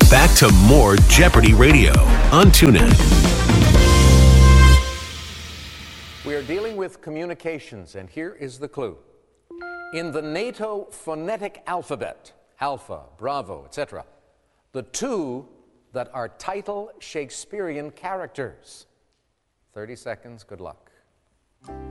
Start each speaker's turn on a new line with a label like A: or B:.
A: Back to more Jeopardy Radio on TuneIn.
B: We are dealing with communications, and here is the clue. In the NATO phonetic alphabet, Alpha, Bravo, etc., the two that are title Shakespearean characters. 30 seconds, good luck.